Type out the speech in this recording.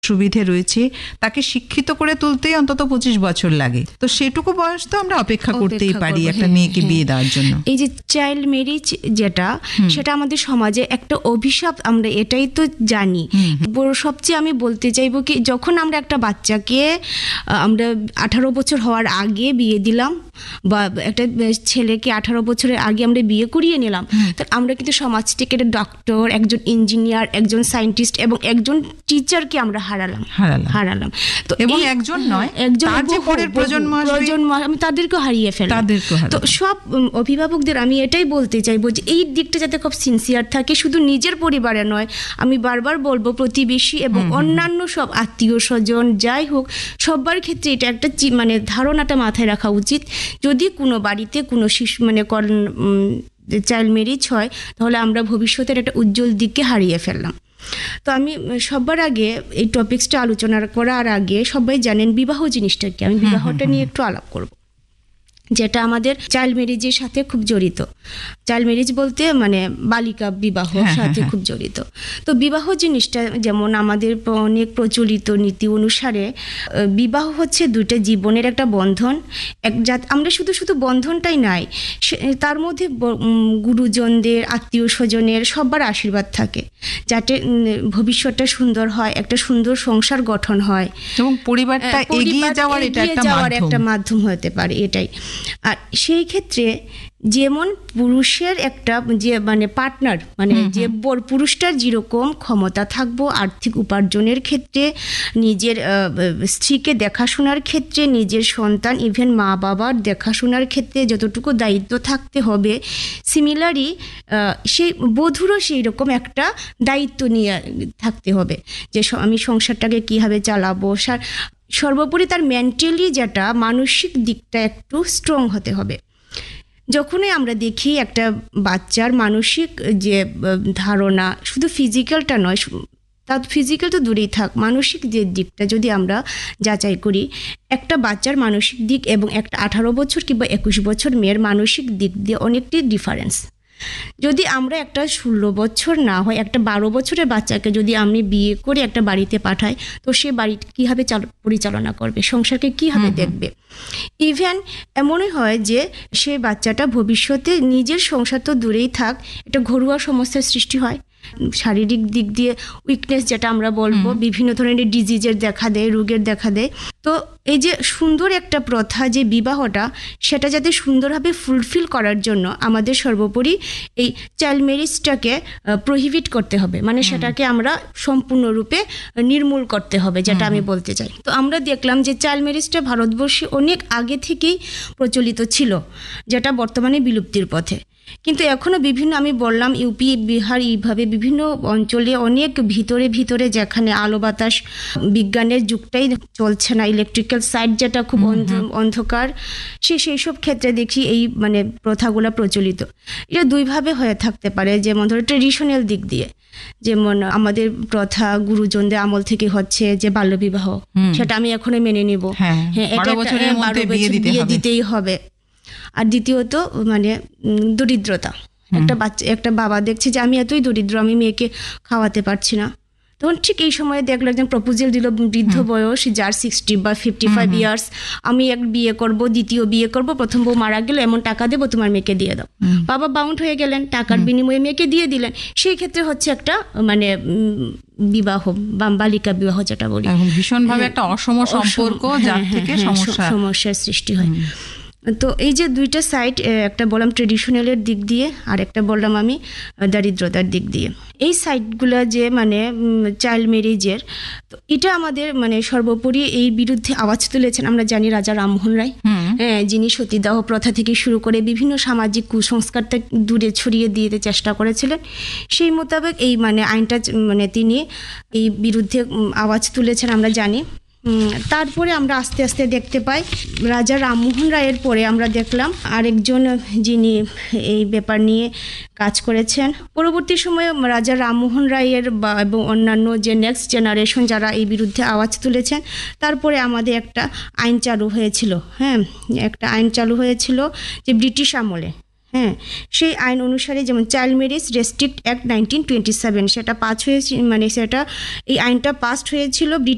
সুবিধে রয়েছে, তাকে শিক্ষিত করে তুলতেই অন্তত 25 বছর লাগে। তো সেটুকু বয়স তো আমরা অপেক্ষা করতেই পারি একটা মেয়েকে বিয়ে দেওয়ার জন্য। এই যে চাইল্ড ম্যারেজ যেটা, সেটা আমাদের সমাজে একটা অভিশাপ, আমরা এটাই তো জানি। সবচেয়ে আমি বলতে চাইবো কি, যখন আমরা একটা বাচ্চাকে আমরা 18 বছর হওয়ার আগে বিয়ে দিলাম, বা একটা ছেলেকে 18 বছরের আগে আমরা বিয়ে করিয়ে নিলাম, তো আমরা কিন্তু সমাজ থেকে একটা ডক্টর, একজন ইঞ্জিনিয়ার, একজন সায়েন্টিস্ট এবং একজন টিচারকে আমরা হারালাম। তো এবং একজন নয়, তার যে পরের প্রজন্ম আমি তাদেরকে হারিয়ে ফেললাম। তো সব অভিভাবকদের আমি এটাই বলতে চাইবো যে এই দিকটা যাতে খুব সিনসিয়ার থাকে, শুধু নিজের পরিবারে নয়, আমি বারবার বলবো প্রতিবেশী এবং অন্যান্য সব আত্মীয় স্বজন যাই হোক, সবার ক্ষেত্রে এটা একটা মানে ধারণাটা মাথায় রাখা উচিত। যদি কোনো বাড়িতে কোনো শিশু মানে চাইল্ড ম্যারেজ হয়, তাহলে আমরা ভবিষ্যতের একটা উজ্জ্বল দিককে হারিয়ে ফেললাম। তো আমি সবার আগে এই টপিকসটা আলোচনা করার আগে, সবাই জানেন বিবাহ জিনিসটা কি, আমি বিবাহটা নিয়ে একটু আলাপ করব, যেটা আমাদের চাইল্ড ম্যারেজের সাথে খুব জড়িত। চাইল্ড ম্যারেজ বলতে মানে বালিকা বিবাহর সাথে খুব জড়িত। তো বিবাহ জিনিসটা যেমন আমাদের অনেক প্রচলিত নীতি অনুসারে বিবাহ হচ্ছে দুইটা জীবনের একটা বন্ধন। আমরা শুধু বন্ধনটাই নাই, তার মধ্যে গুরুজনদের, আত্মীয় স্বজনের সবার আশীর্বাদ থাকে, যাতে ভবিষ্যৎটা সুন্দর হয়, একটা সুন্দর সংসার গঠন হয় এবং পরিবারটা এগিয়ে যাওয়ার একটা মাধ্যম হতে পারে, এটাই। আর সেই ক্ষেত্রে যেমন পুরুষের একটা যে মানে পার্টনার, মানে যে পুরুষটার যেরকম ক্ষমতা থাকবো আর্থিক উপার্জনের ক্ষেত্রে, নিজের স্ত্রীকে দেখাশোনার ক্ষেত্রে, নিজের সন্তান ইভেন মা বাবার দেখাশোনার ক্ষেত্রে যতটুকু দায়িত্ব থাকতে হবে, সিমিলারই সেই বধূরও সেই রকম একটা দায়িত্ব নিয়ে থাকতে হবে, যে আমি সংসারটাকে কীভাবে চালাবো। সর্বোপরি তার মেন্টালি যেটা মানসিক দিকটা একটু স্ট্রং হতে হবে। যখনই আমরা দেখি একটা বাচ্চার মানসিক যে ধারণা, শুধু ফিজিক্যালটা নয়, তার ফিজিক্যাল তো দূরেই থাক, মানসিক যে দিকটা যদি আমরা যাচাই করি, একটা বাচ্চার মানসিক দিক এবং একটা 18 বছর কিংবা 21 বছর মেয়ের মানসিক দিক দিয়ে অনেকটাই ডিফারেন্স। যদি আমরা একটা 16 বছর না হয় একটা 12 বছরের বাচ্চাকে যদি আমি বিয়ে করে একটা বাড়িতে পাঠাই, তো সে বাড়ি কীভাবে পরিচালনা করবে, সংসারকে কীভাবে দেখবে। ইভেন এমনই হয় যে সে বাচ্চাটা ভবিষ্যতে নিজের সংসার তো দূরেই থাক, একটা ঘরোয়া সমস্যার সৃষ্টি হয়, শারীরিক দিক দিয়ে উইকনেস যেটা আমরা বলবো, বিভিন্ন ধরনের ডিজিজের দেখা দেয়, রোগের দেখা দেয়। তো এই যে সুন্দর একটা প্রথা যে বিবাহটা, সেটা যাতে সুন্দরভাবে ফুলফিল করার জন্য আমাদের সর্বোপরি এই চাইল্ড ম্যারেজটাকে প্রহিবিট করতে হবে, মানে সেটাকে আমরা সম্পূর্ণরূপে নির্মূল করতে হবে, যেটা আমি বলতে চাই। তো আমরা দেখলাম যে চাইল্ড ম্যারেজটা ভারতবর্ষে অনেক আগে থেকেই প্রচলিত ছিল, যেটা বর্তমানে বিলুপ্তির পথে। কিন্তু এখনও বিভিন্ন, আমি বললাম ইউপি, বিহার, এইভাবে বিভিন্ন অঞ্চলে অনেক ভিতরে যেখানে আলো বাতাস বিজ্ঞানের যুগটাই চলছে না, ইলেকট্রিক্যাল সাইড যেটা খুব অন্ধকার, সেই সব ক্ষেত্রে দেখি এই মানে প্রথাগুলো প্রচলিত। এটা দুইভাবে হয়ে থাকতে পারে, যেমন ধরো ট্রেডিশনাল দিক দিয়ে, যেমন আমাদের প্রথা গুরুজনদের আমল থেকে হচ্ছে যে বাল্যবিবাহ, সেটা আমি এখনো মেনে নিব, এটা 12 বছর বিয়ে দিতেই হবে। আর দ্বিতীয়ত মানে দরিদ্রতা, একটা বাবা দেখছে যে আমি এতই দরিদ্র, আমি মেয়েকে খাওয়াতে পারছি না, তখন ঠিক এই সময়ে দেখলো একজন প্রপোজাল দিল, বৃদ্ধ বয়স, যার 60 বা 55 ইয়ার্স, আমি এক বিয়ে করব, দ্বিতীয় বিয়ে করব, প্রথম বউ মারা গেল, এমন টাকা দেবো, তোমার মেয়েকে দিয়ে দাও। বাবা বাউন্ড হয়ে গেলেন, টাকার বিনিময়ে মেয়েকে দিয়ে দিলেন। সেই ক্ষেত্রে হচ্ছে একটা মানে বিবাহ বা বালিকা বিবাহ যেটা বলি, ভীষণভাবে একটা অসম সম্পর্ক, যার থেকে সমস্যার সৃষ্টি হয়। তো এই যে দুইটা সাইড, একটা বললাম ট্রেডিশনালের দিক দিয়ে, আর একটা বললাম আমি দারিদ্রতার দিক দিয়ে। এই সাইডগুলো যে মানে চাইল্ড ম্যারেজের, তো এটা আমাদের মানে সর্বোপরি এই বিরুদ্ধে আওয়াজ তুলেছেন আমরা জানি রাজা রামমোহন রায়, যিনি সতীদাহ প্রথা থেকে শুরু করে বিভিন্ন সামাজিক কুসংস্কারটা দূরে ছড়িয়ে দিতে চেষ্টা করেছিলেন। সেই মোতাবেক এই মানে আইনটা মানে তিনি এই বিরুদ্ধে আওয়াজ তুলেছেন আমরা জানি। তারপরে আমরা আস্তে আস্তে দেখতে পাই রাজা রামমোহন রায়ের পরে আমরা দেখলাম আরেকজন যিনি এই ব্যাপার নিয়ে কাজ করেছেন। পরবর্তী সময়ে রাজা রামমোহন রায়ের এবং অন্যান্য যে নেক্সট জেনারেশন যারা এই বিরুদ্ধে আওয়াজ তুলেছেন, তারপরে আমাদের একটা আইন চালু হয়েছিল, একটা আইন চালু হয়েছিল যে ব্রিটিশ আমলে, সেই আইন অনুসারে, যেমন চাইল্ড ম্যারেজ রেস্ট্রিক্ট অ্যাক্ট 1927, সেটা পাস হয়েছে, মানে সেটা এই আইনটা পাস হয়েছিল